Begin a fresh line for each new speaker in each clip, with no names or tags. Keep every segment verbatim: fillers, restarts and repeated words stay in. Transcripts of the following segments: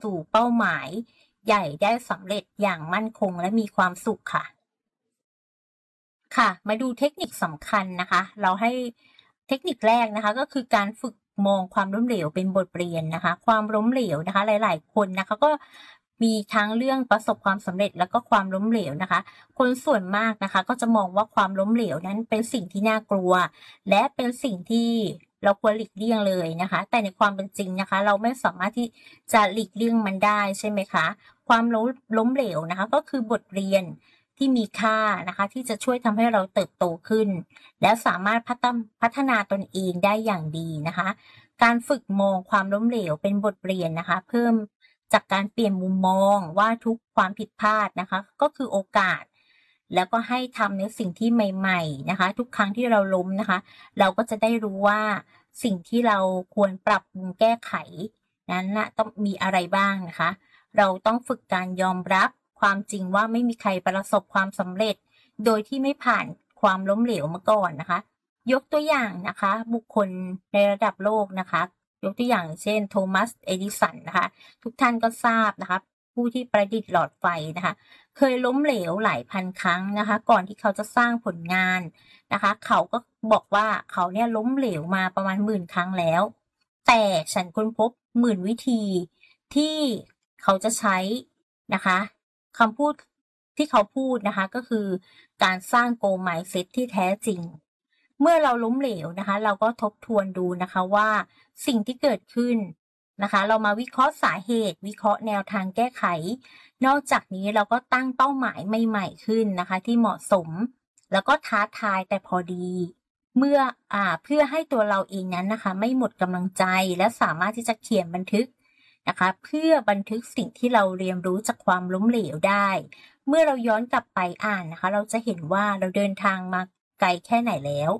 สู่เป้าหมายใหญ่ได้สำเร็จอย่างมั่นคงและมีความสุขค่ะค่ะมาดูเทคนิคสำคัญนะคะเราให้เทคนิคแรกนะคะก็คือการฝึกมองความล้มเหลวเป็นบทเรียนนะคะความล้มเหลวนะคะหลายๆคนนะคะก็มีทั้งเรื่องประสบความสำเร็จแล้วก็ความล้มเหลวนะคะคนส่วนมากนะคะก็จะมองว่าความล้มเหลวนั้นเป็นสิ่งที่น่ากลัวและเป็นสิ่งที่เราควรหลีกเลี่ยงเลยนะคะแต่ในความเป็นจริงนะคะเราไม่สามารถที่จะหลีกเลี่ยงมันได้ใช่ไหมคะความล้มล้มเหลวนะคะก็คือบทเรียนที่มีค่านะคะที่จะช่วยทำให้เราเติบโตขึ้นแล้วสามารถพัฒพัฒนาตนเองได้อย่างดีนะคะการฝึกมองความล้มเหลวเป็นบทเรียนนะคะเพิ่มจากการเปลี่ยนมุมมองว่าทุกความผิดพลาดนะคะก็คือโอกาสแล้วก็ให้ทำในสิ่งที่ใหม่ๆนะคะทุกครั้งที่เราล้มนะคะเราก็จะได้รู้ว่าสิ่งที่เราควรปรับปรุงแก้ไขนั้นนะต้องมีอะไรบ้างนะคะเราต้องฝึกการยอมรับความจริงว่าไม่มีใครประสบความสำเร็จโดยที่ไม่ผ่านความล้มเหลวมาก่อนนะคะยกตัวอย่างนะคะบุคคลในระดับโลกนะคะยกตัวอย่างเช่นโทมัสเอดิสันนะคะทุกท่านก็ทราบนะคะผู้ที่ประดิษฐ์หลอดไฟนะคะเคยล้มเหลวหลายพันครั้งนะคะก่อนที่เขาจะสร้างผลงานนะคะเขาก็บอกว่าเขาเนี่ยล้มเหลวมาประมาณหมื่นครั้งแล้วแต่ฉันค้นพบหมื่นวิธีที่เขาจะใช้นะคะคำพูดที่เขาพูดนะคะก็คือการสร้าง Growth Mindset ที่แท้จริงเมื่อเราล้มเหลวนะคะเราก็ทบทวนดูนะคะว่าสิ่งที่เกิดขึ้นนะคะเรามาวิเคราะห์สาเหตุวิเคราะห์แนวทางแก้ไขนอกจากนี้เราก็ตั้งเป้าหมายใหม่ๆขึ้นนะคะที่เหมาะสมแล้วก็ท้าทายแต่พอดีเมื่ออ่าเพื่อให้ตัวเราเองนั้นนะคะไม่หมดกำลังใจและสามารถที่จะเขียนบันทึกนะคะเพื่อบันทึกสิ่งที่เราเรียนรู้จากความล้มเหลวได้เมื่อเราย้อนกลับไปอ่านนะคะเราจะเห็นว่าเราเดินทางมาไกลแค่ไหนแล้ว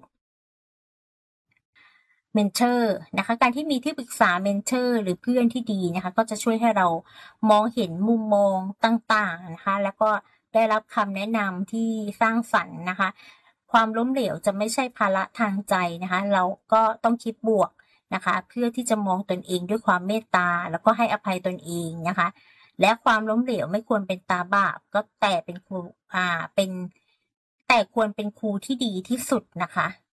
เมนเทอร์นะคะการที่มีที่ปรึกษาเมนเทอร์หรือเพื่อนที่ดีนะคะก็จะช่วยให้เรามองเห็นมุมมองต่างๆนะคะแล้วก็ได้รับคำแนะนำที่สร้างสรรค์นะคะความล้มเหลวจะไม่ใช่ภาระทางใจนะคะเราก็ต้องคิดบวกนะคะเพื่อที่จะมองตนเองด้วยความเมตตาแล้วก็ให้อภัยตนเองนะคะและความล้มเหลวไม่ควรเป็นตาบาปก็แต่เป็นครูอ่าเป็นแต่ควรเป็นครูที่ดีที่สุดนะคะ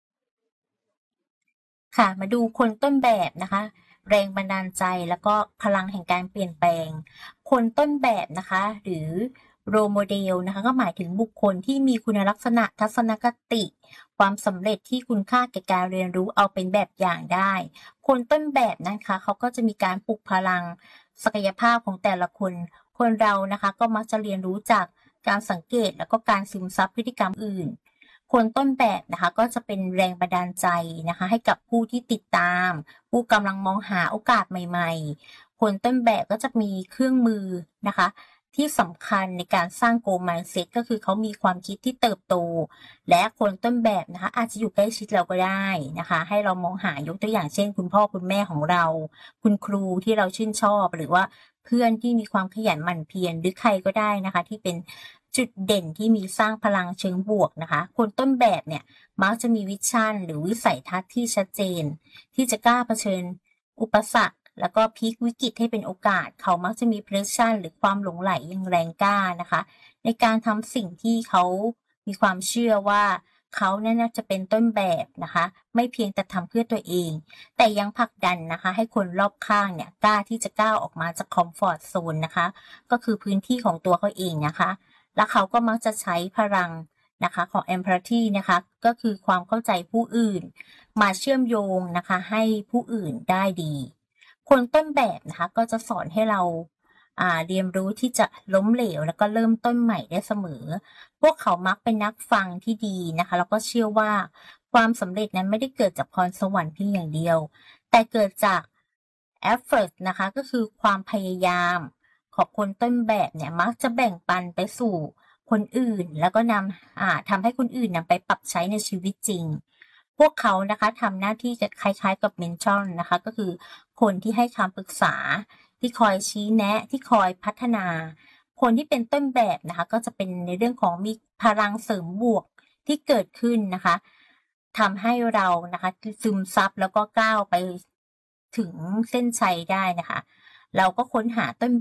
ค่ะมาดูคนต้นแบบนะคะแรงบันดาลใจแล้วก็พลังแห่งการเปลี่ยนแปลงคนต้นแบบนะคะหรือโรโมเดลนะคะก็หมายถึงบุคคลที่มีคุณลักษณะทัศนคติความสำเร็จที่คุณค่าแก่การเรียนรู้เอาเป็นแบบอย่างได้คนต้นแบบนะคะเขาก็จะมีการปลุกพลังศักยภาพของแต่ละคนคนเรานะคะก็มักจะเรียนรู้จากการสังเกตแล้วก็การซึมซับพฤติกรรมอื่น คนต้นแบบนะคะก็จะเป็นแรงบันดาลใจนะคะให้กับผู้ที่ติดตามผู้กำลังมองหาโอกาสใหม่ๆคนต้นแบบก็จะมีเครื่องมือนะคะที่สำคัญในการสร้าง Growth Mindset ก็คือเขามีความคิดที่เติบโตและคนต้นแบบนะคะอาจจะอยู่ใกล้ชิดเราก็ได้นะคะให้เรามองหายกตัวอย่างเช่นคุณพ่อคุณแม่ของเราคุณครูที่เราชื่นชอบหรือว่าเพื่อนที่มีความขยันหมั่นเพียรหรือใครก็ได้นะคะที่เป็น จุดเด่นที่มีสร้างพลังเชิงบวกนะคะคนต้นแบบเนี่ยมักจะมีวิชั่นหรือวิสัยทัศน์ที่ชัดเจนที่จะกล้าเผชิญอุปสรรคแล้วก็พลิกวิกฤตให้เป็นโอกาสเขามักจะมีเพรสชั่นหรือความหลงใหลอย่างแรงกล้านะคะในการทำสิ่งที่เขามีความเชื่อว่าเขาเนี่ยน่าจะเป็นต้นแบบนะคะไม่เพียงแต่ทำเพื่อตัวเองแต่ยังผลักดันนะคะให้คนรอบข้างเนี่ยกล้าที่จะก้าวออกมาจากคอมฟอร์ตโซนนะคะก็คือพื้นที่ของตัวเขาเองนะคะ แล้วเขาก็มักจะใช้พลังนะคะของ empathy นะคะก็คือความเข้าใจผู้อื่นมาเชื่อมโยงนะคะให้ผู้อื่นได้ดีคนต้นแบบนะคะก็จะสอนให้เราอ่าเรียนรู้ที่จะล้มเหลวแล้วก็เริ่มต้นใหม่ได้เสมอพวกเขามักเป็นนักฟังที่ดีนะคะแล้วก็เชื่อว่าความสำเร็จนั้นไม่ได้เกิดจากพรสวรรค์เพียงอย่างเดียวแต่เกิดจาก effort นะคะก็คือความพยายาม ของคนต้นแบบเนี่ยมักจะแบ่งปันไปสู่คนอื่นแล้วก็นำอ่าทำให้คนอื่นนำไปปรับใช้ในชีวิตจริงพวกเขานะคะทำหน้าที่จะคล้ายๆกับเมนทอร์นะคะก็คือคนที่ให้คำปรึกษาที่คอยชี้แนะที่คอยพัฒนาคนที่เป็นต้นแบบนะคะก็จะเป็นในเรื่องของมีพลังเสริมบวกที่เกิดขึ้นนะคะทำให้เรานะคะซึมซับแล้วก็ก้าวไปถึงเส้นชัยได้นะคะเราก็ค้นหาต้น